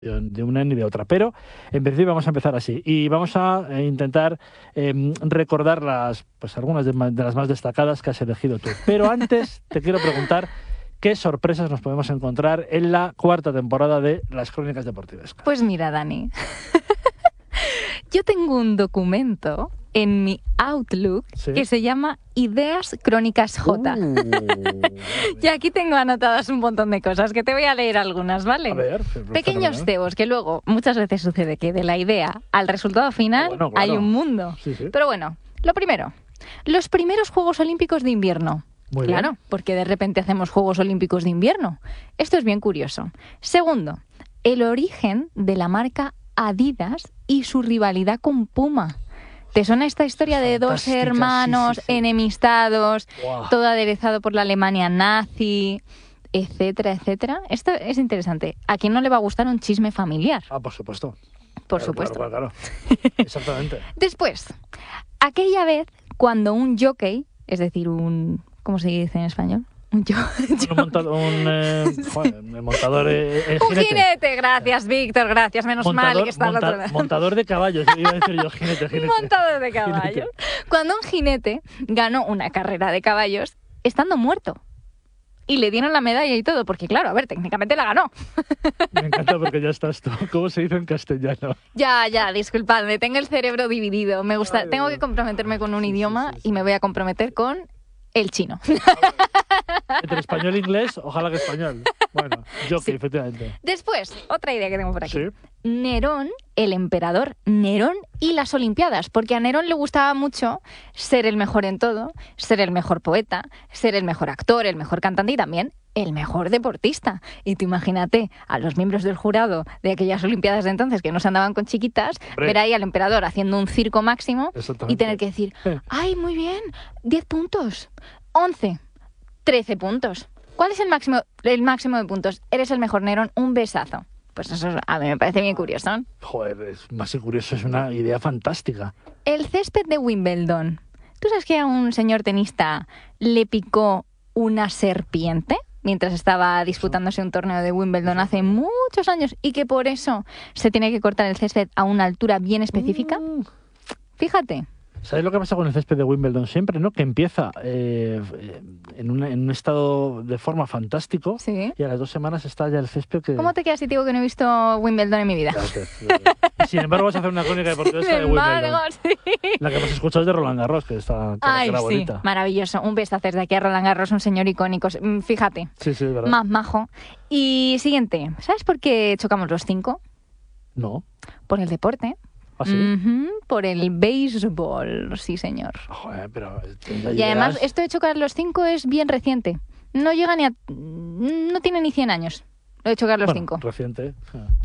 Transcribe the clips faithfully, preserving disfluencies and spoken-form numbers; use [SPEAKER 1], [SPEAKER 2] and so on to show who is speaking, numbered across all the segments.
[SPEAKER 1] de una ni de otra, pero en principio vamos a empezar así y vamos a eh, intentar eh, recordar las, pues algunas de, de las más destacadas que has elegido tú. Pero antes te quiero preguntar qué sorpresas nos podemos encontrar en la cuarta temporada de Las Crónicas Deportivas.
[SPEAKER 2] Pues mira, Dani, yo tengo un documento en mi Outlook ¿sí? que se llama Ideas Crónicas J. Uh, y aquí tengo anotadas un montón de cosas que te voy a leer algunas, ¿vale?
[SPEAKER 1] A ver,
[SPEAKER 2] pequeños cebos, que luego muchas veces sucede que de la idea al resultado final bueno, claro. hay un mundo.
[SPEAKER 1] Sí, sí.
[SPEAKER 2] Pero bueno, lo primero, los primeros Juegos Olímpicos de invierno.
[SPEAKER 1] Muy
[SPEAKER 2] claro,
[SPEAKER 1] bien.
[SPEAKER 2] porque de repente hacemos Juegos Olímpicos de invierno. Esto es bien curioso. Segundo, el origen de la marca Adidas y su rivalidad con Puma. ¿Te suena esta historia de dos hermanos
[SPEAKER 1] sí, sí, sí.
[SPEAKER 2] enemistados,
[SPEAKER 1] wow.
[SPEAKER 2] todo aderezado por la Alemania nazi, etcétera, etcétera? Esto es interesante. ¿A quién no le va a gustar un chisme familiar?
[SPEAKER 1] Ah, por supuesto.
[SPEAKER 2] Por
[SPEAKER 1] claro,
[SPEAKER 2] supuesto.
[SPEAKER 1] Claro, claro, claro. Exactamente.
[SPEAKER 2] Después, aquella vez cuando un jockey, es decir, un... ¿cómo se dice en español? Un, yo, yo.
[SPEAKER 1] un, montado, un eh, joder, el montador eh,
[SPEAKER 2] un jinete. jinete, gracias Víctor, gracias, menos
[SPEAKER 1] montador,
[SPEAKER 2] mal que está
[SPEAKER 1] monta,
[SPEAKER 2] al otro lado.
[SPEAKER 1] Montador de caballos, iba a decir yo, jinete, jinete.
[SPEAKER 2] Montador de caballos. Jinete. Cuando un jinete ganó una carrera de caballos estando muerto. Y le dieron la medalla y todo, porque claro, a ver, técnicamente la ganó.
[SPEAKER 1] Me encanta porque ya estás tú. ¿Cómo se dice en castellano?
[SPEAKER 2] Ya, ya, disculpadme, tengo el cerebro dividido. Me gusta,
[SPEAKER 1] Ay,
[SPEAKER 2] tengo que comprometerme con un
[SPEAKER 1] sí,
[SPEAKER 2] idioma
[SPEAKER 1] sí, sí, sí.
[SPEAKER 2] y me voy a comprometer con el chino.
[SPEAKER 1] Entre español e inglés, ojalá que español. Bueno, yo que sí. efectivamente.
[SPEAKER 2] Después, otra idea que tengo por aquí.
[SPEAKER 1] Sí.
[SPEAKER 2] Nerón, el emperador Nerón y las Olimpiadas, porque a Nerón le gustaba mucho ser el mejor en todo, ser el mejor poeta, ser el mejor actor, el mejor cantante y también el mejor deportista. Y tú imagínate a los miembros del jurado de aquellas Olimpiadas de entonces que no se andaban con chiquitas, Hombre. ver ahí al emperador haciendo un circo máximo y tener que decir, ¡ay, muy bien! diez puntos, once, trece puntos. ¿Cuál es el máximo, el máximo de puntos? Eres el mejor, Nerón, un besazo. Pues eso a mí me parece bien curioso.
[SPEAKER 1] Joder, es más que curioso, es una idea fantástica.
[SPEAKER 2] El césped de Wimbledon. ¿Tú sabes que a un señor tenista le picó una serpiente mientras estaba disputándose un torneo de Wimbledon hace muchos años y que por eso se tiene que cortar el césped a una altura bien específica? Mm. Fíjate.
[SPEAKER 1] ¿Sabes lo que pasa con el césped de Wimbledon siempre, no? Que empieza eh, en, una, en un estado de forma fantástico
[SPEAKER 2] ¿Sí?
[SPEAKER 1] y a las dos semanas está ya el césped que...
[SPEAKER 2] ¿Cómo te quedas si te digo que no he visto Wimbledon en mi vida?
[SPEAKER 1] Claro, claro. Sin embargo, vas a hacer una crónica deportiva de Wimbledon.
[SPEAKER 2] Sí.
[SPEAKER 1] La que hemos escuchado es de Roland Garros, que está que
[SPEAKER 2] Ay,
[SPEAKER 1] era
[SPEAKER 2] sí,
[SPEAKER 1] bonita.
[SPEAKER 2] Maravilloso. Un besazo desde aquí a Roland Garros, un señor icónico. Fíjate.
[SPEAKER 1] Sí, sí, es verdad.
[SPEAKER 2] Más majo. Y siguiente. ¿Sabes por qué chocamos los cinco?
[SPEAKER 1] No.
[SPEAKER 2] Por el deporte.
[SPEAKER 1] ¿Ah, sí?
[SPEAKER 2] Uh-huh, por el béisbol, sí señor.
[SPEAKER 1] Joder, pero
[SPEAKER 2] y además esto de chocar los cinco es bien reciente. No llega ni a... no tiene ni cien años. Lo de chocar los
[SPEAKER 1] bueno,
[SPEAKER 2] cinco.
[SPEAKER 1] Reciente.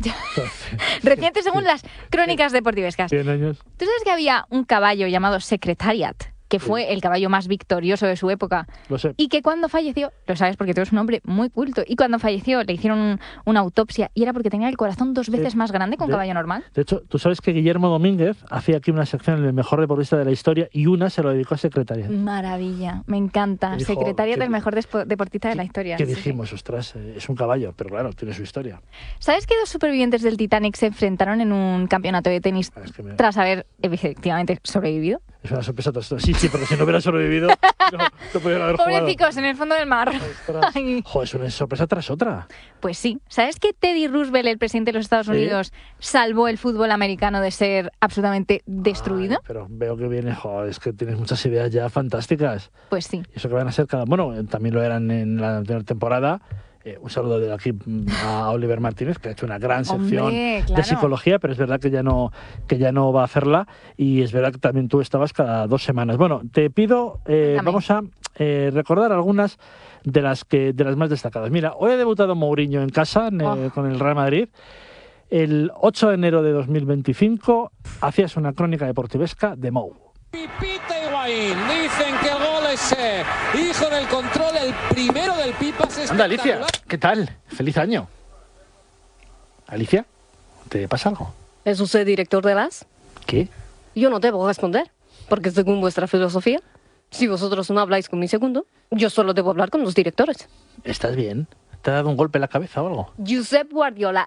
[SPEAKER 2] Reciente según las crónicas deportivescas.
[SPEAKER 1] cien años.
[SPEAKER 2] ¿Tú sabes que había un caballo llamado Secretariat? Que fue
[SPEAKER 1] sí.
[SPEAKER 2] el caballo más victorioso de su época.
[SPEAKER 1] Lo sé.
[SPEAKER 2] Y que cuando falleció, lo sabes porque tú eres un hombre muy culto, y cuando falleció le hicieron un, una autopsia y era porque tenía el corazón dos veces
[SPEAKER 1] sí.
[SPEAKER 2] más grande que un
[SPEAKER 1] de,
[SPEAKER 2] caballo normal.
[SPEAKER 1] De hecho, tú sabes que Guillermo Domínguez hacía aquí una sección en el mejor deportista de la historia y una se lo dedicó a Secretariat.
[SPEAKER 2] Maravilla, me encanta. Dijo, Secretariat del mejor deportista de la historia.
[SPEAKER 1] ¿Qué
[SPEAKER 2] sí,
[SPEAKER 1] dijimos?
[SPEAKER 2] Sí.
[SPEAKER 1] Ostras, es un caballo, pero claro, tiene su historia.
[SPEAKER 2] ¿Sabes que dos supervivientes del Titanic se enfrentaron en un campeonato de tenis
[SPEAKER 1] es que me...
[SPEAKER 2] tras haber efectivamente sobrevivido?
[SPEAKER 1] Es una sorpresa tras Sí, sí, porque si no hubiera sobrevivido, no, no podrían haber jugado.
[SPEAKER 2] Pobrecicos, en el fondo del mar.
[SPEAKER 1] Joder, es una sorpresa tras otra.
[SPEAKER 2] Pues sí. ¿Sabes que Teddy Roosevelt, el presidente de los Estados Unidos, ¿Sí? salvó el fútbol americano de ser absolutamente destruido?
[SPEAKER 1] Ay, pero veo que viene, joder, es que tienes muchas ideas ya fantásticas.
[SPEAKER 2] Pues sí.
[SPEAKER 1] Y eso que van a ser cada... Bueno, también lo eran en la anterior temporada. Eh, un saludo de aquí a Oliver Martínez, que ha hecho una gran sección
[SPEAKER 2] Hombre, claro.
[SPEAKER 1] de psicología, pero es verdad que ya no que ya no va a hacerla y es verdad que también tú estabas cada dos semanas. Bueno, te pido, eh, vamos a eh, recordar algunas de las que de las más destacadas. Mira, hoy ha debutado Mourinho en casa en, oh. eh, con el Real Madrid. El ocho de enero de dos mil veinticinco hacías una crónica deportivesca de Mou.
[SPEAKER 3] Pipita Higuaín, dicen que el gol es eh, hijo del control, el primero del Pipas. Es
[SPEAKER 1] Anda, Alicia, ¿qué tal? Feliz año. Alicia, ¿te pasa algo?
[SPEAKER 4] ¿Es usted director de las?
[SPEAKER 1] ¿Qué?
[SPEAKER 4] Yo no debo responder, porque según vuestra filosofía, si vosotros no habláis con mi segundo, yo solo debo hablar con los directores.
[SPEAKER 1] ¿Estás bien? ¿Te ha dado un golpe en la cabeza o algo?
[SPEAKER 4] Josep Guardiola, ¿eh?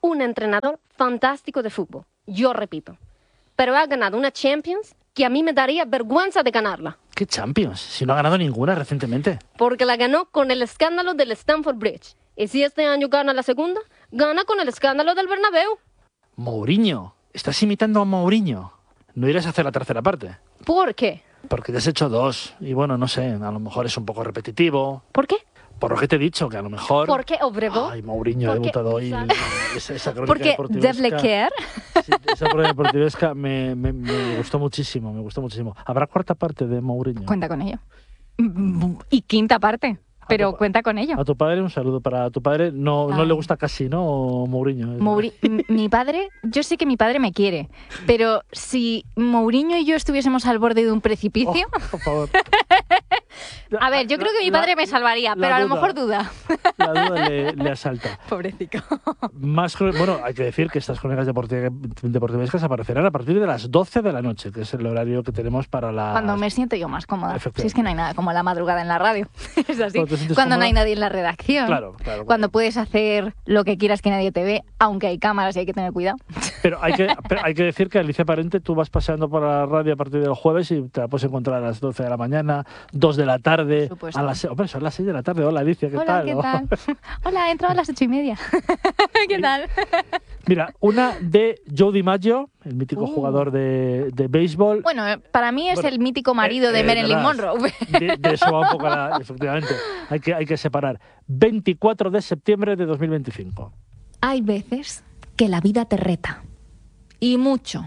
[SPEAKER 4] un entrenador fantástico de fútbol, yo repito. Pero ha ganado una Champions que a mí me daría vergüenza de ganarla.
[SPEAKER 1] ¿Qué Champions? Si no ha ganado ninguna recientemente.
[SPEAKER 4] Porque la ganó con el escándalo del Stamford Bridge. Y si este año gana la segunda, gana con el escándalo del Bernabéu.
[SPEAKER 1] Mourinho. Estás imitando a Mourinho. ¿No irás a hacer la tercera parte?
[SPEAKER 4] ¿Por qué?
[SPEAKER 1] Porque ya has hecho dos. Y bueno, no sé, a lo mejor es un poco repetitivo.
[SPEAKER 4] ¿Por qué?
[SPEAKER 1] Por lo que te he dicho, que a lo mejor...
[SPEAKER 4] ¿Por qué Obregón?
[SPEAKER 1] Ay, Mourinho ha
[SPEAKER 4] Porque-
[SPEAKER 1] debutado hoy.
[SPEAKER 4] ¿sabes?
[SPEAKER 1] Esa, esa crónica
[SPEAKER 2] Porque
[SPEAKER 1] deportivesca.
[SPEAKER 2] Devlequer.
[SPEAKER 1] Sí, esa crónica deportivesca me, me, me gustó muchísimo, me gustó muchísimo. ¿Habrá cuarta parte de Mourinho?
[SPEAKER 2] Cuenta con ello. Y quinta parte, pero
[SPEAKER 1] tu-
[SPEAKER 2] cuenta con ello.
[SPEAKER 1] A tu padre, un saludo para tu padre. No, no
[SPEAKER 2] Ay.
[SPEAKER 1] le gusta casi, ¿no? Mourinho.
[SPEAKER 2] Mouri- m- mi padre, yo sé que mi padre me quiere, pero si Mourinho y yo estuviésemos al borde de un precipicio,
[SPEAKER 1] Oh, por favor.
[SPEAKER 2] a ver, yo creo que mi
[SPEAKER 1] La-
[SPEAKER 2] padre me salvaría,
[SPEAKER 1] la
[SPEAKER 2] pero a lo
[SPEAKER 1] duda.
[SPEAKER 2] mejor duda.
[SPEAKER 1] La duda le, le asalta.
[SPEAKER 2] Pobrecito.
[SPEAKER 1] Más, cro- bueno, hay que decir que estas crónicas deporti- deportivescas aparecerán a partir de las doce de la noche, que es el horario que tenemos para la...
[SPEAKER 2] Cuando me siento yo más cómoda.
[SPEAKER 1] Efectivamente.
[SPEAKER 2] Si es que no hay nada como la madrugada en la radio. Es así.
[SPEAKER 1] Cuando te sientes
[SPEAKER 2] Cuando no hay
[SPEAKER 1] cómoda.
[SPEAKER 2] nadie en la redacción.
[SPEAKER 1] Claro, claro.
[SPEAKER 2] Cuando puedes hacer lo que quieras que nadie te ve, aunque hay cámaras y hay que tener cuidado.
[SPEAKER 1] Pero hay que, pero hay que decir que Alicia Parente, tú vas paseando por la radio a partir del jueves y te la puedes encontrar a las doce de la mañana, dos de la tarde,
[SPEAKER 2] Por supuesto.
[SPEAKER 1] a las, se- hombre, son las seis de la tarde. Hola Alicia, ¿qué
[SPEAKER 2] Hola,
[SPEAKER 1] tal?
[SPEAKER 2] ¿qué
[SPEAKER 1] ¿No?
[SPEAKER 2] tal? Hola, he entrado a las ocho y media. ¿Qué tal?
[SPEAKER 1] Mira, una de Joe DiMaggio, el mítico
[SPEAKER 2] Uh.
[SPEAKER 1] jugador de, de béisbol.
[SPEAKER 2] Bueno, eh, para mí es
[SPEAKER 1] Bueno,
[SPEAKER 2] el mítico marido
[SPEAKER 1] eh,
[SPEAKER 2] de
[SPEAKER 1] eh,
[SPEAKER 2] Marilyn
[SPEAKER 1] verás,
[SPEAKER 2] Monroe.
[SPEAKER 1] De, de eso va un poco la, efectivamente. Hay que, hay que separar. veinticuatro de septiembre de dos mil veinticinco.
[SPEAKER 2] Hay veces que la vida te reta. Y mucho.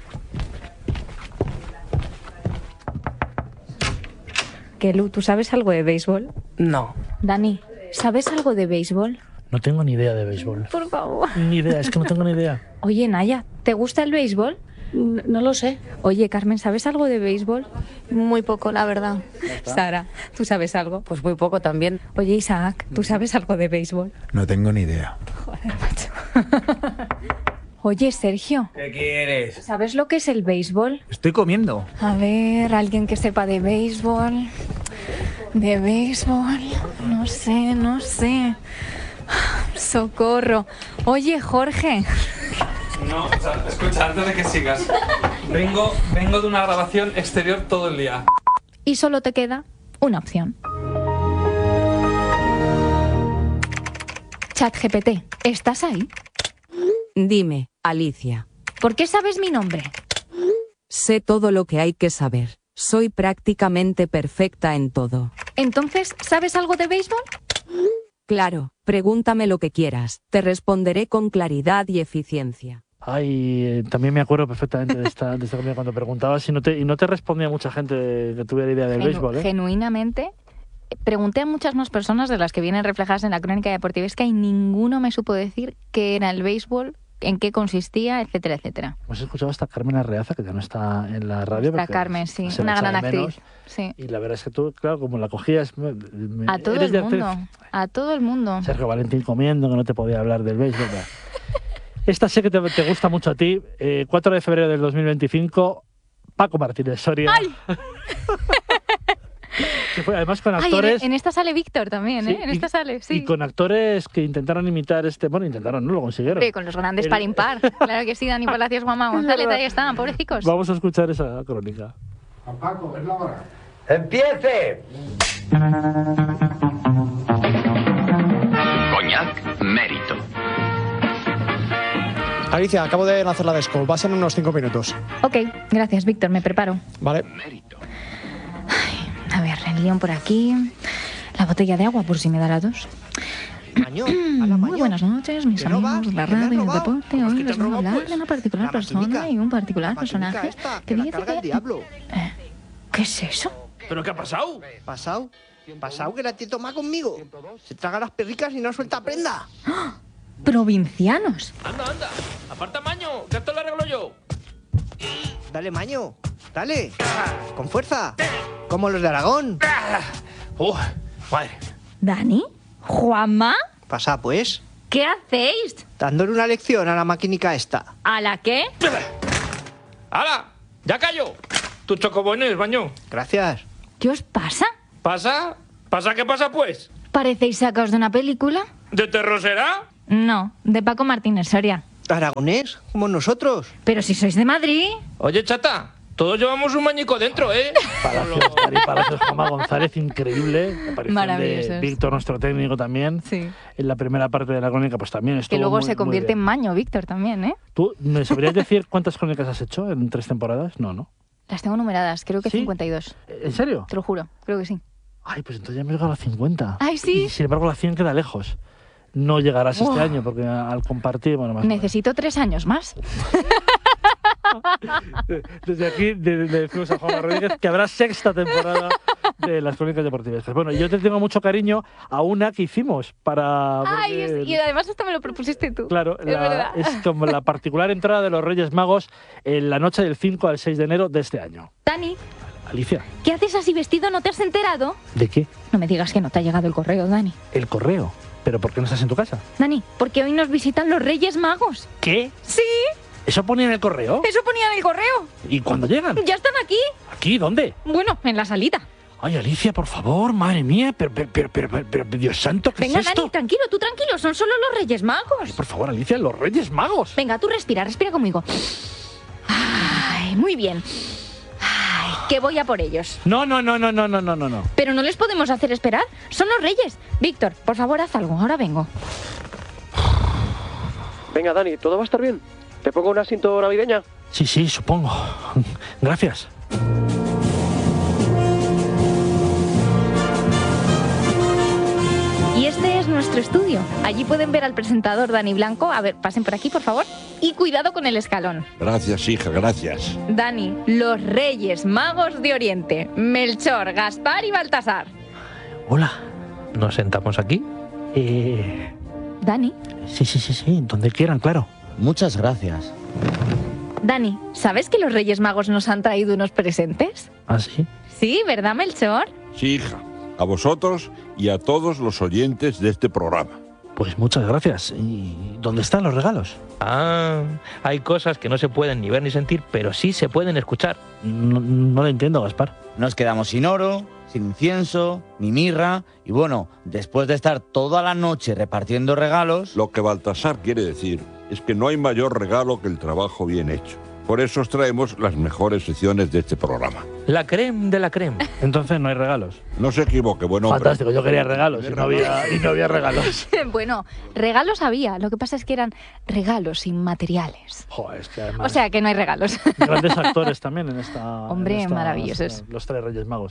[SPEAKER 5] Kelu, ¿tú sabes algo de béisbol?
[SPEAKER 6] No.
[SPEAKER 2] Dani, ¿sabes algo de béisbol?
[SPEAKER 1] No tengo ni idea de béisbol.
[SPEAKER 2] Por favor.
[SPEAKER 1] Ni idea, es que no tengo ni idea.
[SPEAKER 2] Oye, Naya, ¿te gusta el béisbol?
[SPEAKER 5] No, no lo sé.
[SPEAKER 2] Oye, Carmen, ¿sabes algo de béisbol?
[SPEAKER 5] Muy poco, la verdad. Sara, ¿tú sabes algo?
[SPEAKER 6] Pues muy poco también.
[SPEAKER 2] Oye, Isaac, ¿tú sabes algo de béisbol?
[SPEAKER 7] No tengo ni idea.
[SPEAKER 2] Oye, Sergio,
[SPEAKER 7] ¿Qué quieres?
[SPEAKER 2] ¿sabes lo que es el béisbol?
[SPEAKER 7] Estoy comiendo.
[SPEAKER 2] A ver, alguien que sepa de béisbol. De béisbol. No sé, no sé. Socorro. Oye, Jorge.
[SPEAKER 8] No, o sea, escucha, antes de que sigas. Vengo, vengo de una grabación exterior todo el día.
[SPEAKER 2] Y solo te queda una opción. ChatGPT, ¿estás ahí?
[SPEAKER 9] Dime, Alicia.
[SPEAKER 2] ¿Por qué sabes mi nombre?
[SPEAKER 9] Sé todo lo que hay que saber. Soy prácticamente perfecta en todo.
[SPEAKER 2] Entonces, ¿sabes algo de béisbol?
[SPEAKER 9] Claro, pregúntame lo que quieras. Te responderé con claridad y eficiencia.
[SPEAKER 1] Ay, eh, también me acuerdo perfectamente de esta, de esta comida cuando preguntabas y no te, y no te respondía mucha gente que tuviera idea del
[SPEAKER 2] Genu-
[SPEAKER 1] béisbol, ¿eh?
[SPEAKER 2] Genuinamente, pregunté a muchas más personas de las que vienen reflejadas en la crónica deportivesca y ninguno me supo decir qué era el béisbol, en qué consistía, etcétera, etcétera.
[SPEAKER 1] Hemos escuchado hasta Carmen Arreaza, que ya no está en la radio.
[SPEAKER 2] Nuestra
[SPEAKER 1] porque
[SPEAKER 2] Carmen, sí,
[SPEAKER 1] se la
[SPEAKER 2] una
[SPEAKER 1] echa
[SPEAKER 2] gran
[SPEAKER 1] de
[SPEAKER 2] actriz.
[SPEAKER 1] menos.
[SPEAKER 2] Sí.
[SPEAKER 1] Y la verdad es que tú, claro, como la cogías... me- me-
[SPEAKER 2] A todo
[SPEAKER 1] eres
[SPEAKER 2] el
[SPEAKER 1] de actriz.
[SPEAKER 2] mundo, a todo el mundo.
[SPEAKER 1] Sergio Valentín comiendo, que no te podía hablar del béisbol. Bah. Esta sé que te, te gusta mucho a ti. Eh, cuatro de febrero del dos mil veinticinco, Paco Martínez Soria. Que fue además con
[SPEAKER 2] Ay, en,
[SPEAKER 1] actores...
[SPEAKER 2] en esta sale Víctor también,
[SPEAKER 1] Sí,
[SPEAKER 2] ¿eh? En
[SPEAKER 1] y-
[SPEAKER 2] esta sale, sí.
[SPEAKER 1] Y con actores que intentaron imitar este... Bueno, intentaron, no lo consiguieron.
[SPEAKER 2] Hombre, con los grandes
[SPEAKER 1] El-
[SPEAKER 2] par impar. Claro que sí, Dani Palacios, Juanma González, ahí están, pobrecicos.
[SPEAKER 1] Vamos a escuchar esa crónica.
[SPEAKER 10] ¡Empiece!
[SPEAKER 11] Coñac, mérito.
[SPEAKER 12] Alicia, acabo de lanzar la desco. Vas en unos cinco minutos.
[SPEAKER 2] Ok, gracias, Víctor, me preparo.
[SPEAKER 12] Vale.
[SPEAKER 2] A ver, el guión por aquí. La botella de agua por si me da la tos.
[SPEAKER 10] Maño, a la
[SPEAKER 2] Muy
[SPEAKER 10] maño.
[SPEAKER 2] buenos noches, mis
[SPEAKER 10] ¿Que no
[SPEAKER 2] amigos,
[SPEAKER 10] vas?
[SPEAKER 2] la
[SPEAKER 10] ¿Que me has
[SPEAKER 2] radio y el
[SPEAKER 10] robado?
[SPEAKER 2] deporte.
[SPEAKER 10] ¿Cómo es
[SPEAKER 2] Hoy
[SPEAKER 10] que te
[SPEAKER 2] les
[SPEAKER 10] has
[SPEAKER 2] voy a
[SPEAKER 10] robado,
[SPEAKER 2] hablar
[SPEAKER 10] pues?
[SPEAKER 2] de una particular
[SPEAKER 10] La
[SPEAKER 2] persona
[SPEAKER 10] maquinica.
[SPEAKER 2] y un particular
[SPEAKER 10] La maquinica
[SPEAKER 2] personaje
[SPEAKER 10] esta,
[SPEAKER 2] que
[SPEAKER 10] que la
[SPEAKER 2] dice
[SPEAKER 10] carga el
[SPEAKER 2] que...
[SPEAKER 10] diablo.
[SPEAKER 2] Eh, ¿Qué es eso?
[SPEAKER 8] ¿Pero qué ha pasado?
[SPEAKER 10] ¿Pasado? ¿Pasado que la tía toma conmigo? Se traga las perricas y no suelta prenda.
[SPEAKER 2] Provincianos.
[SPEAKER 8] Anda, anda. Aparta, Maño, que esto lo arreglo yo.
[SPEAKER 10] Dale, Maño. Dale. Con fuerza. Como los de Aragón.
[SPEAKER 8] ¡Uh! Madre.
[SPEAKER 2] ¿Dani? ¿Juanma?
[SPEAKER 10] Pasa, pues.
[SPEAKER 2] ¿Qué hacéis?
[SPEAKER 10] Dándole una lección a la maquinica esta.
[SPEAKER 2] ¿A la qué?
[SPEAKER 8] ¡Hala! ¡Ya cayó! Tus chocobones, Maño.
[SPEAKER 10] Gracias.
[SPEAKER 2] ¿Qué os pasa?
[SPEAKER 8] ¿Pasa? ¿Pasa qué pasa, pues?
[SPEAKER 2] ¿Parecéis sacaos de una película?
[SPEAKER 8] ¿De terror será?
[SPEAKER 2] No, de Paco Martínez Soria.
[SPEAKER 10] ¿Aragonés? ¿Como nosotros?
[SPEAKER 2] Pero si sois de Madrid.
[SPEAKER 6] Oye, chata, todos llevamos un mañico dentro, ¿eh?
[SPEAKER 1] Palacios, Cari Palacios, Juanma González, increíble. La aparición
[SPEAKER 2] Maravillosos.
[SPEAKER 1] de Víctor, nuestro técnico, también.
[SPEAKER 2] Sí.
[SPEAKER 1] En la primera parte de la crónica, pues también estuvo
[SPEAKER 2] Que luego
[SPEAKER 1] muy,
[SPEAKER 2] se convierte en
[SPEAKER 1] muy
[SPEAKER 2] maño, Víctor, también, ¿eh?
[SPEAKER 1] ¿Tú me sabrías decir cuántas crónicas has hecho en tres temporadas? No, ¿no?
[SPEAKER 2] Las tengo numeradas, creo que
[SPEAKER 1] ¿Sí?
[SPEAKER 2] cincuenta y dos.
[SPEAKER 1] ¿En serio?
[SPEAKER 2] Te lo juro, creo que sí.
[SPEAKER 1] Ay, pues entonces ya hemos llegado a las cincuenta.
[SPEAKER 2] Ay, sí.
[SPEAKER 1] Y sin embargo la cien queda lejos. No llegarás este
[SPEAKER 2] Uf.
[SPEAKER 1] año porque al compartir, bueno, más.
[SPEAKER 2] Necesito tres años más.
[SPEAKER 1] Desde aquí le decimos a Juan Rodríguez que habrá sexta temporada de las crónicas deportivas. Bueno, yo te tengo mucho cariño a una que hicimos para...
[SPEAKER 2] Ay,
[SPEAKER 1] porque-
[SPEAKER 2] es- y además esto me lo propusiste tú.
[SPEAKER 1] Claro,
[SPEAKER 2] es
[SPEAKER 1] la-
[SPEAKER 2] verdad.
[SPEAKER 1] es como la particular entrada de los Reyes Magos en la noche del cinco al seis de enero de este año.
[SPEAKER 2] Dani,
[SPEAKER 1] Alicia,
[SPEAKER 2] ¿qué haces así vestido? ¿No te has enterado?
[SPEAKER 1] ¿de qué?
[SPEAKER 2] No me digas que no te ha llegado el correo, Dani.
[SPEAKER 1] El correo. ¿Pero por qué no estás en tu casa?
[SPEAKER 2] Dani, porque hoy nos visitan los Reyes Magos.
[SPEAKER 1] ¿Qué?
[SPEAKER 2] Sí,
[SPEAKER 1] ¿Eso ponía en el correo?
[SPEAKER 2] eso ponía en el correo.
[SPEAKER 1] ¿Y cuándo llegan?
[SPEAKER 2] Ya están aquí.
[SPEAKER 1] ¿Aquí? ¿Dónde?
[SPEAKER 2] Bueno, en la salita.
[SPEAKER 1] Ay, Alicia, por favor, madre mía, pero, pero, pero, pero, pero, pero, Dios santo, ¿qué
[SPEAKER 2] Venga,
[SPEAKER 1] es esto?
[SPEAKER 2] Dani, tranquilo, tú tranquilo, son solo los Reyes Magos.
[SPEAKER 1] Por favor, Alicia, los Reyes Magos.
[SPEAKER 2] Venga, tú respira, respira conmigo. Ay, muy bien. Ay, que voy a por ellos.
[SPEAKER 1] No, no, no, no, no, no, no, no, no.
[SPEAKER 2] Pero no les podemos hacer esperar. Son los Reyes. Víctor, por favor, haz algo. Ahora vengo.
[SPEAKER 11] Venga, Dani, ¿todo va a estar bien? ¿Te pongo una cinta navideña?
[SPEAKER 1] Sí, sí, supongo. Gracias.
[SPEAKER 2] Y este es nuestro estudio. Allí pueden ver al presentador Dani Blanco. A ver, pasen por aquí, por favor. Y cuidado con el escalón.
[SPEAKER 13] Gracias, hija, gracias.
[SPEAKER 2] Dani, los Reyes Magos de Oriente. Melchor, Gaspar y Baltasar.
[SPEAKER 1] Hola.
[SPEAKER 6] ¿Nos sentamos aquí?
[SPEAKER 1] Eh...
[SPEAKER 2] Dani,
[SPEAKER 1] Sí, sí, sí, sí, donde quieran, claro.
[SPEAKER 14] Muchas gracias.
[SPEAKER 2] Dani, ¿sabes que los Reyes Magos nos han traído unos presentes?
[SPEAKER 1] ¿Ah, sí?
[SPEAKER 2] Sí, ¿verdad, Melchor?
[SPEAKER 13] Sí, hija. A vosotros y a todos los oyentes de este programa.
[SPEAKER 1] Pues muchas gracias. ¿Y dónde están los regalos?
[SPEAKER 6] Ah, hay cosas que no se pueden ni ver ni sentir, pero sí se pueden escuchar.
[SPEAKER 1] No, no lo entiendo, Gaspar.
[SPEAKER 14] Nos quedamos sin oro, sin incienso, ni mirra. Y bueno, después de estar toda la noche repartiendo regalos...
[SPEAKER 13] Lo que Baltasar quiere decir es que no hay mayor regalo que el trabajo bien hecho. Por eso os traemos las mejores secciones de este programa.
[SPEAKER 6] La creme de la creme.
[SPEAKER 1] Entonces no hay regalos.
[SPEAKER 13] No se equivoque, buen hombre.
[SPEAKER 1] Fantástico, yo quería regalos y no había, y no había regalos.
[SPEAKER 2] Bueno, regalos había. Lo que pasa es que eran regalos inmateriales.
[SPEAKER 1] Joder, es que además...
[SPEAKER 2] O sea, que no hay regalos.
[SPEAKER 1] Grandes actores también en esta...
[SPEAKER 2] Hombre,
[SPEAKER 1] en esta-
[SPEAKER 2] maravillosos.
[SPEAKER 1] Los tres Reyes Magos.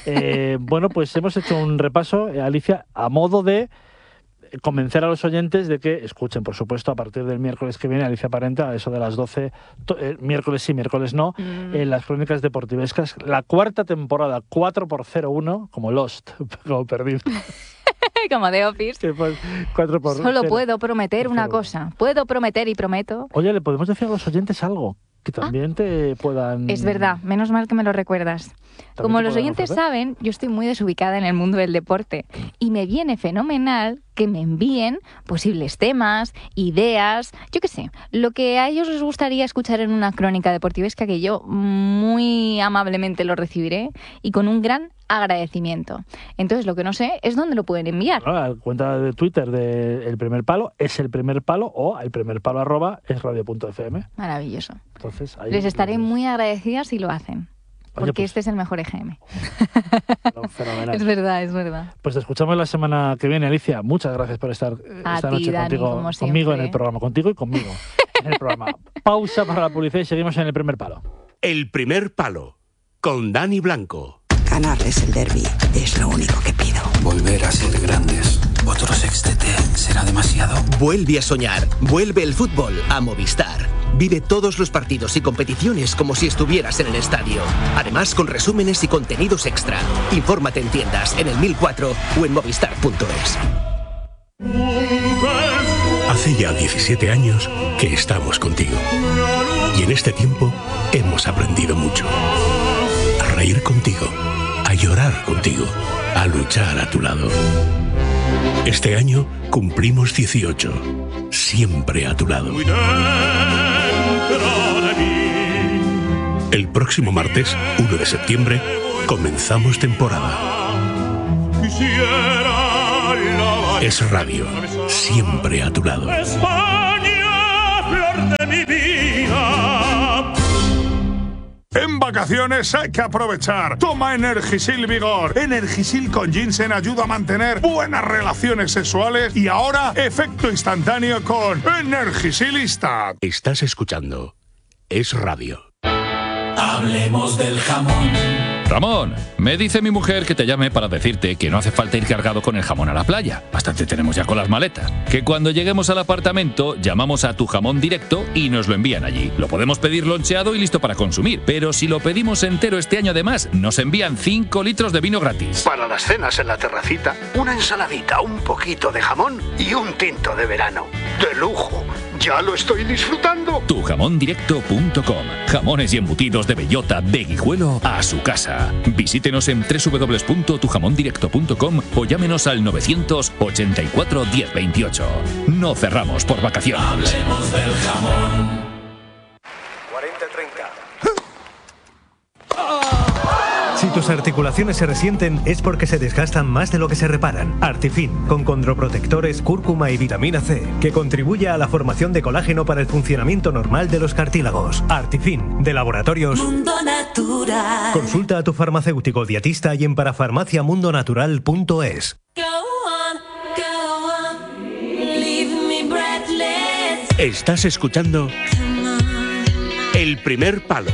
[SPEAKER 1] Eh, bueno, pues hemos hecho un repaso, eh, Alicia, a modo de convencer a los oyentes de que escuchen, por supuesto, a partir del miércoles que viene, Alicia Parente, a eso de las doce, to- eh, miércoles sí, miércoles no,
[SPEAKER 2] Mm.
[SPEAKER 1] en las crónicas deportivescas, la cuarta temporada, cuatro por cero uno, como Lost, como perdido.
[SPEAKER 2] Como de Office.
[SPEAKER 1] Que fue cuatro por
[SPEAKER 2] Solo
[SPEAKER 1] cero.
[SPEAKER 2] puedo prometer una cosa. Puedo prometer y prometo.
[SPEAKER 1] Oye, ¿le podemos decir a los oyentes algo? Que también te puedan...
[SPEAKER 2] Es verdad, menos mal que me lo recuerdas. Como
[SPEAKER 1] te
[SPEAKER 2] los
[SPEAKER 1] puedan
[SPEAKER 2] oyentes
[SPEAKER 1] ofrecer.
[SPEAKER 2] saben, yo estoy muy desubicada en el mundo del deporte y me viene fenomenal que me envíen posibles temas, ideas, yo qué sé, lo que a ellos les gustaría escuchar en una crónica deportivesca, que yo muy amablemente lo recibiré y con un gran agradecimiento. Entonces, lo que no sé es dónde lo pueden enviar.
[SPEAKER 1] Bueno, la cuenta de Twitter de El Primer Palo es El Primer Palo o El Primer Palo arroba es radio punto f m.
[SPEAKER 2] Maravilloso.
[SPEAKER 1] Entonces, ahí
[SPEAKER 2] Les estaré muy agradecida si lo hacen. Porque
[SPEAKER 1] pues-
[SPEAKER 2] este es el mejor E G M.
[SPEAKER 1] fenomenal.
[SPEAKER 2] Es verdad, es verdad.
[SPEAKER 1] Pues te escuchamos la semana que viene, Alicia. Muchas gracias por estar eh,
[SPEAKER 2] A
[SPEAKER 1] esta
[SPEAKER 2] ti,
[SPEAKER 1] noche
[SPEAKER 2] Dani,
[SPEAKER 1] contigo,
[SPEAKER 2] como
[SPEAKER 1] conmigo en
[SPEAKER 2] siempre.
[SPEAKER 1] el programa. Contigo y conmigo en el programa. Pausa para la publicidad y seguimos en El Primer Palo.
[SPEAKER 15] El Primer Palo, con Dani Blanco.
[SPEAKER 16] Ganarles el derbi es lo único que pido.
[SPEAKER 17] Volver a ser grandes. Otro sextete será demasiado.
[SPEAKER 18] Vuelve a soñar. Vuelve el fútbol a Movistar. Vive todos los partidos y competiciones como si estuvieras en el estadio. Además, con resúmenes y contenidos extra. Infórmate en tiendas, en el mil cuatro o en movistar punto es.
[SPEAKER 15] Hace ya diecisiete años que estamos contigo. Y en este tiempo hemos aprendido mucho. A reír contigo, a llorar contigo, a luchar a tu lado. Este año cumplimos dieciocho, siempre a tu lado. El próximo martes, uno de septiembre, comenzamos temporada. Es Radio, siempre a tu lado.
[SPEAKER 19] España, flor de mi vida.
[SPEAKER 20] En vacaciones hay que aprovechar. Toma Energisil Vigor. Energisil con ginseng ayuda a mantener buenas relaciones sexuales y ahora efecto instantáneo con Energisilista.
[SPEAKER 15] Estás escuchando Es Radio.
[SPEAKER 17] Hablemos del jamón.
[SPEAKER 21] Ramón, me dice mi mujer que te llame para decirte que no hace falta ir cargado con el jamón a la playa. Bastante tenemos ya con las maletas. Que cuando lleguemos al apartamento llamamos a Tu Jamón Directo y nos lo envían allí. Lo podemos pedir loncheado y listo para consumir. Pero si lo pedimos entero este año además, nos envían cinco litros de vino gratis.
[SPEAKER 22] Para las cenas en la terracita, una ensaladita, un poquito de jamón y un tinto de verano. ¡De lujo! ¡Ya lo estoy disfrutando!
[SPEAKER 21] tu jamón directo punto com. Jamones y embutidos de bellota, de Guijuelo a su casa. Visítenos en doble u doble u doble u punto tu jamón directo punto com o llámenos al novecientos ochenta y cuatro diez veintiocho. No cerramos por vacaciones.
[SPEAKER 17] Hablemos del jamón.
[SPEAKER 22] cuarenta treinta.
[SPEAKER 23] Si tus articulaciones se resienten es porque se desgastan más de lo que se reparan. Artifin, con condroprotectores, cúrcuma y vitamina C, que contribuye a la formación de colágeno para el funcionamiento normal de los cartílagos. Artifin, de Laboratorios
[SPEAKER 24] Mundo Natural.
[SPEAKER 23] Consulta a tu farmacéutico dietista y en parafarmacia mundo natural punto es.
[SPEAKER 15] Estás escuchando El Primer Palo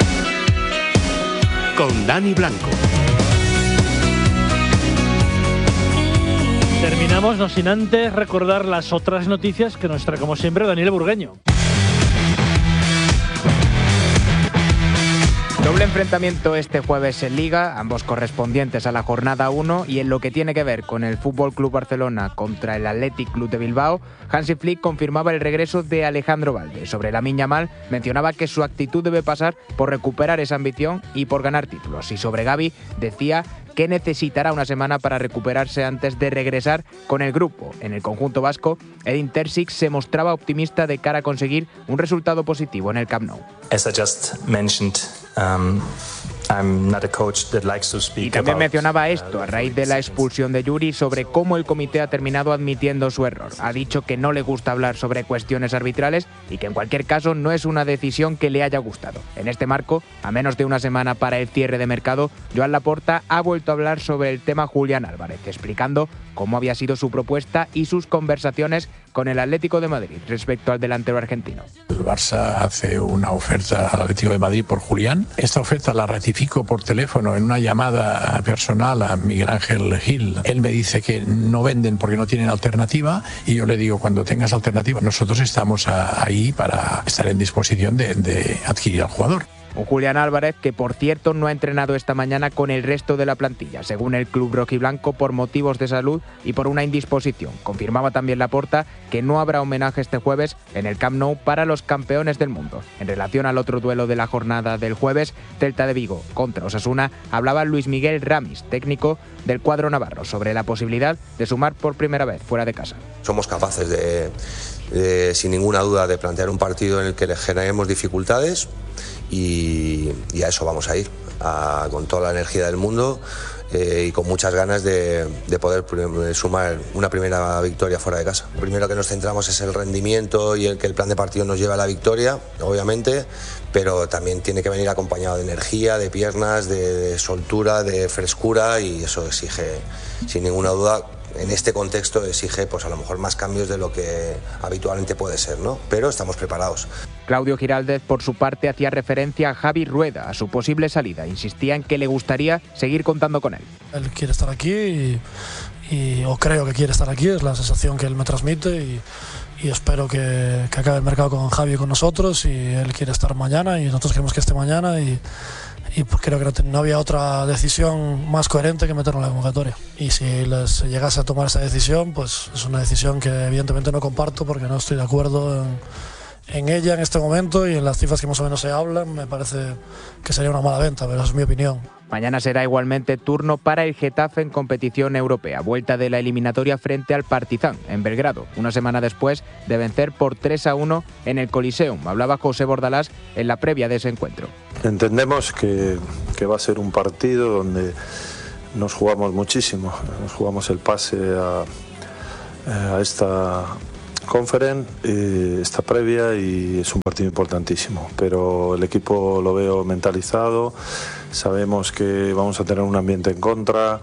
[SPEAKER 15] con Dani Blanco.
[SPEAKER 1] Terminamos, no sin antes recordar las otras noticias que nos trae, como siempre, Daniel Burgueño.
[SPEAKER 25] Doble enfrentamiento este jueves en Liga, ambos correspondientes a la jornada uno, y en lo que tiene que ver con el F C Barcelona contra el Athletic Club de Bilbao, Hansi Flick confirmaba el regreso de Alejandro Balde. Sobre Lamine Yamal mencionaba que su actitud debe pasar por recuperar esa ambición y por ganar títulos. Y sobre Gavi decía que necesitará una semana para recuperarse antes de regresar con el grupo. En el conjunto vasco, Edin Terzic se mostraba optimista de cara a conseguir un resultado positivo en el Camp Nou.
[SPEAKER 26] As I just mentioned, um, I'm not a coach that likes to speak
[SPEAKER 25] y también
[SPEAKER 26] about,
[SPEAKER 25] mencionaba esto a raíz de la expulsión de Yuri sobre cómo el comité ha terminado admitiendo su error. Ha dicho que no le gusta hablar sobre cuestiones arbitrales y que en cualquier caso no es una decisión que le haya gustado. En este marco, a menos de una semana para el cierre de mercado, Joan Laporta ha vuelto a hablar sobre el tema Julián Álvarez, explicando cómo había sido su propuesta y sus conversaciones con el Atlético de Madrid respecto al delantero argentino.
[SPEAKER 27] El Barça hace una oferta al Atlético de Madrid por Julián. Esta oferta la ratifico por teléfono en una llamada personal a Miguel Ángel Gil. Él me dice que no venden porque no tienen alternativa y yo le digo, cuando tengas alternativa, nosotros estamos a, ahí para estar en disposición de, de adquirir al jugador.
[SPEAKER 25] Un Julián Álvarez que, por cierto, no ha entrenado esta mañana con el resto de la plantilla, según el club rojiblanco, por motivos de salud y por una indisposición. Confirmaba también Laporta que no habrá homenaje este jueves en el Camp Nou para los campeones del mundo. En relación al otro duelo de la jornada del jueves, Celta de Vigo contra Osasuna, hablaba Luis Miguel Ramis, técnico del cuadro navarro, sobre la posibilidad de sumar por primera vez fuera de casa.
[SPEAKER 28] Somos capaces de, de sin ninguna duda, de plantear un partido en el que le generemos dificultades. Y, y a eso vamos a ir, a, con toda la energía del mundo eh, y con muchas ganas de, de poder sumar una primera victoria fuera de casa. Lo primero que nos centramos es el rendimiento y el que el plan de partido nos lleve a la victoria, obviamente, pero también tiene que venir acompañado de energía, de piernas, de, de soltura, de frescura, y eso exige, sin ninguna duda, en este contexto exige pues a lo mejor más cambios de lo que habitualmente puede ser, ¿no? Pero estamos preparados.
[SPEAKER 25] Claudio Giraldez, por su parte, hacía referencia a Javi Rueda, a su posible salida. Insistía en que le gustaría seguir contando con él.
[SPEAKER 29] Él quiere estar aquí y, y o creo que quiere estar aquí, es la sensación que él me transmite, y, y espero que, que acabe el mercado con Javi y con nosotros, y él quiere estar mañana y nosotros queremos que esté mañana, y y pues creo que no, no había otra decisión más coherente que meterlo en la convocatoria. Y si les llegase a tomar esa decisión, pues es una decisión que evidentemente no comparto, porque no estoy de acuerdo en, en ella en este momento, y en las cifras que más o menos se hablan me parece que sería una mala venta, pero es mi opinión.
[SPEAKER 25] Mañana será igualmente turno para el Getafe en competición europea, vuelta de la eliminatoria frente al Partizan en Belgrado, una semana después de vencer por tres a uno en el Coliseum. Hablaba José Bordalás en la previa de ese encuentro.
[SPEAKER 30] Entendemos que, que va a ser un partido donde nos jugamos muchísimo, nos jugamos el pase a, a esta conference, eh, esta previa, y es un partido importantísimo, pero el equipo lo veo mentalizado, sabemos que vamos a tener un ambiente en contra,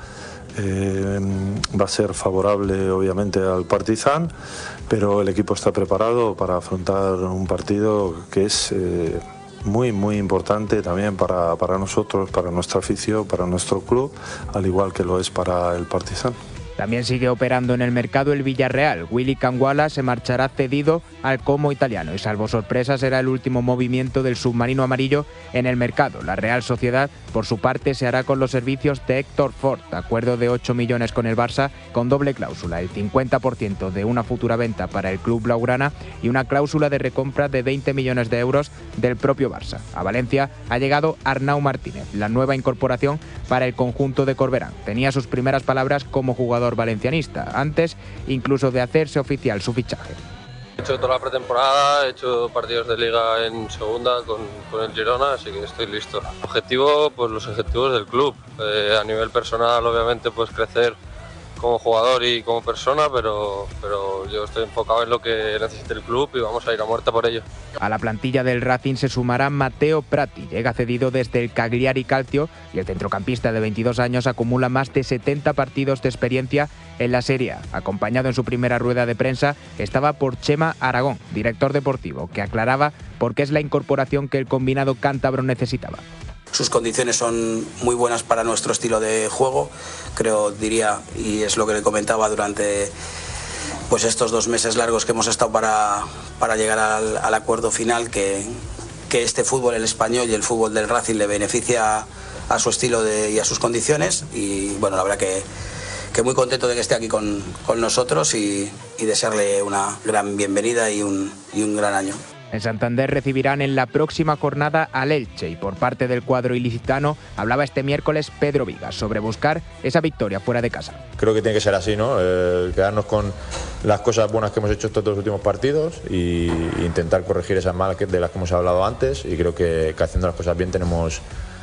[SPEAKER 30] eh, va a ser favorable obviamente al Partizan, pero el equipo está preparado para afrontar un partido que es eh, muy muy importante también para, para nosotros, para nuestra afición, para nuestro club, al igual que lo es para el Partizan.
[SPEAKER 25] También sigue operando en el mercado el Villarreal. Willy Canguala se marchará cedido al Como italiano y, salvo sorpresa, será el último movimiento del submarino amarillo en el mercado. La Real Sociedad, por su parte, se hará con los servicios de Héctor Ford, acuerdo de ocho millones con el Barça, con doble cláusula, el cincuenta por ciento de una futura venta para el club blaugrana y una cláusula de recompra de veinte millones de euros del propio Barça. A Valencia ha llegado Arnau Martínez, la nueva incorporación para el conjunto de Corberán. Tenía sus primeras palabras como jugador valencianista, antes incluso de hacerse oficial su fichaje.
[SPEAKER 3] He hecho toda la pretemporada, he hecho partidos de liga en segunda con, con el Girona, así que estoy listo. Objetivo, pues los objetivos del club. Eh, a nivel personal, obviamente, pues crecer como jugador y como persona, pero, pero yo estoy enfocado en lo que necesite el club y vamos a ir a muerte por ello.
[SPEAKER 25] A la plantilla del Racing se sumará Matteo Prati, llega cedido desde el Cagliari Calcio, y el centrocampista de veintidós años acumula más de setenta partidos de experiencia en la Serie A. Acompañado en su primera rueda de prensa estaba por Chema Aragón, director deportivo, que aclaraba por qué es la incorporación que el combinado cántabro necesitaba.
[SPEAKER 4] Sus condiciones son muy buenas para nuestro estilo de juego, creo, diría, y es lo que le comentaba durante pues estos dos meses largos que hemos estado para, para llegar al, al acuerdo final, que, que este fútbol, el español y el fútbol del Racing, le beneficia a su estilo de, y a sus condiciones, y bueno, la verdad que, que muy contento de que esté aquí con, con nosotros y, y desearle una gran bienvenida y un, y un gran año.
[SPEAKER 25] En Santander recibirán en la próxima jornada al Elche, y por parte del cuadro ilicitano hablaba este miércoles Pedro Vigas sobre buscar esa victoria fuera de casa.
[SPEAKER 5] Creo que tiene que ser así, ¿no? Eh, quedarnos con las cosas buenas que hemos hecho estos dos últimos partidos e intentar corregir esas malas de las que hemos hablado antes, y creo que, que haciendo las cosas bien tenemos...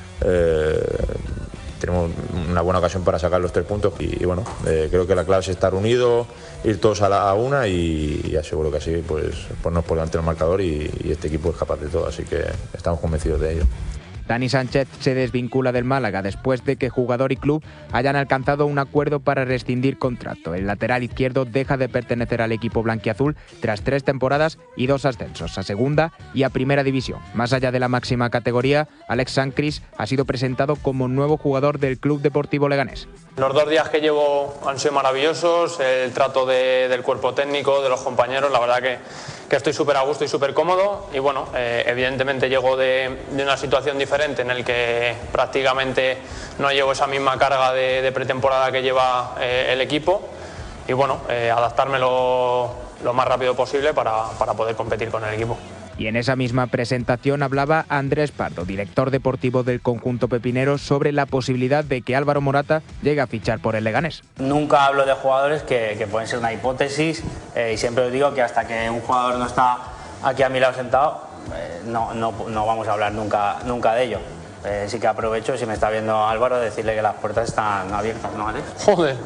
[SPEAKER 5] Eh, tenemos una buena ocasión para sacar los tres puntos y, y bueno, eh, creo que la clave es estar unidos, ir todos a, la, a una y, y aseguro que así pues ponernos por delante del marcador y, y este equipo es capaz de todo, así que estamos convencidos de ello.
[SPEAKER 25] Dani Sánchez se desvincula del Málaga después de que jugador y club hayan alcanzado un acuerdo para rescindir contrato. El lateral izquierdo deja de pertenecer al equipo blanquiazul tras tres temporadas y dos ascensos a segunda y a primera división. Más allá de la máxima categoría, Alex Sancris ha sido presentado como nuevo jugador del Club Deportivo Leganés.
[SPEAKER 7] Los dos días que llevo han sido maravillosos, el trato de, del cuerpo técnico, de los compañeros, la verdad que, que estoy súper a gusto y súper cómodo, y bueno, eh, evidentemente llego de, de una situación diferente en el que prácticamente no llevo esa misma carga de, de pretemporada que lleva eh, el equipo, y bueno, eh, adaptarme lo, lo más rápido posible para, para poder competir con el equipo.
[SPEAKER 25] Y en esa misma presentación hablaba Andrés Pardo, director deportivo del conjunto pepinero, sobre la posibilidad de que Álvaro Morata llegue a fichar por el Leganés.
[SPEAKER 8] Nunca hablo de jugadores que, que pueden ser una hipótesis, eh, y siempre os digo que hasta que un jugador no está aquí a mi lado sentado, eh, no, no, no vamos a hablar nunca, nunca de ello. Eh, sí que aprovecho, si me está viendo Álvaro, decirle que las puertas están abiertas, ¿no, Alex?
[SPEAKER 7] Joder.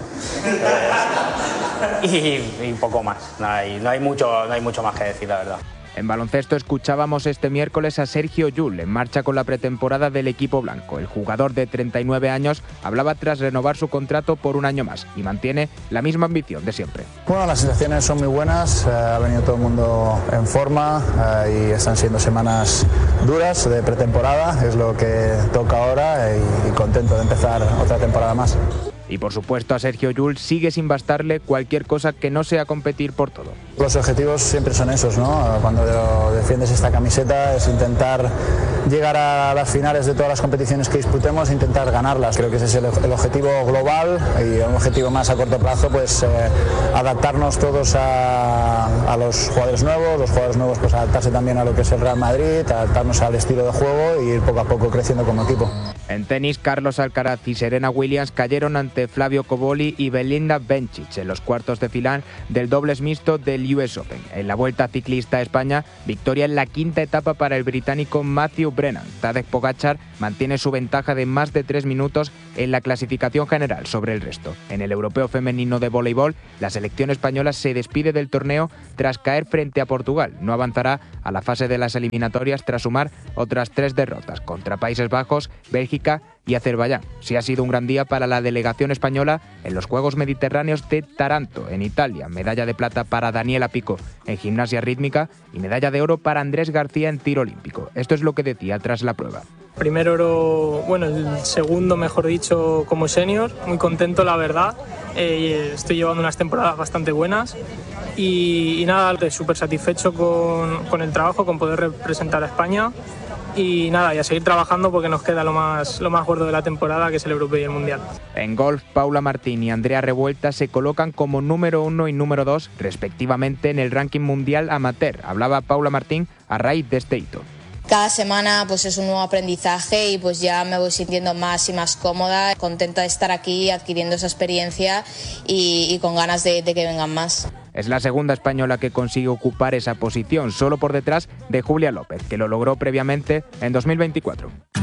[SPEAKER 8] Eh, y, y poco más, no hay, no, hay mucho, no hay mucho más que decir, la verdad.
[SPEAKER 25] En baloncesto escuchábamos este miércoles a Sergio Llull, en marcha con la pretemporada del equipo blanco. El jugador de treinta y nueve años hablaba tras renovar su contrato por un año más y mantiene la misma ambición de siempre.
[SPEAKER 9] Bueno, las sensaciones son muy buenas, eh, ha venido todo el mundo en forma eh, y están siendo semanas duras de pretemporada, es lo que toca ahora, y, y contento de empezar otra temporada más.
[SPEAKER 25] Y por supuesto a Sergio Llull sigue sin bastarle cualquier cosa que no sea competir por todo.
[SPEAKER 9] Los objetivos siempre son esos, ¿no? Cuando defiendes esta camiseta es intentar llegar a las finales de todas las competiciones que disputemos e intentar ganarlas. Creo que ese es el, el objetivo global, y un objetivo más a corto plazo, pues eh, adaptarnos todos a, a los jugadores nuevos, los jugadores nuevos pues adaptarse también a lo que es el Real Madrid, adaptarnos al estilo de juego y ir poco a poco creciendo como equipo.
[SPEAKER 25] En tenis, Carlos Alcaraz y Serena Williams cayeron ante Flavio Cobolli y Belinda Bencic en los cuartos de final del dobles mixto del U S Open. En la Vuelta Ciclista a España, victoria en la quinta etapa para el británico Matthew Brennan. Tadej Pogačar mantiene su ventaja de más de tres minutos en la clasificación general sobre el resto. En el Europeo Femenino de Voleibol, la selección española se despide del torneo tras caer frente a Portugal. No avanzará a la fase de las eliminatorias tras sumar otras tres derrotas contra Países Bajos, Bélgica y Azerbaiyán. Sí ha sido un gran día para la delegación española en los Juegos Mediterráneos de Taranto, en Italia. Medalla de plata para Daniela Pico en gimnasia rítmica y medalla de oro para Andrés García en tiro olímpico. Esto es lo que decía tras la prueba.
[SPEAKER 2] Primer oro, bueno, el segundo, mejor dicho, como senior. Muy contento, la verdad. Eh, estoy llevando unas temporadas bastante buenas y, y nada, súper satisfecho con, con el trabajo, con poder representar a España. Y nada, y a seguir trabajando porque nos queda lo más, lo más gordo de la temporada, que es el Europeo y el Mundial.
[SPEAKER 25] En golf, Paula Martín y Andrea Revuelta se colocan como número uno y número dos, respectivamente, en el ranking mundial amateur. Hablaba Paula Martín a raíz de este hito.
[SPEAKER 6] Cada semana pues es un nuevo aprendizaje y pues ya me voy sintiendo más y más cómoda, contenta de estar aquí adquiriendo esa experiencia y, y con ganas de, de que vengan más.
[SPEAKER 25] Es la segunda española que consigue ocupar esa posición, solo por detrás de Julia López, que lo logró previamente en dos mil veinticuatro.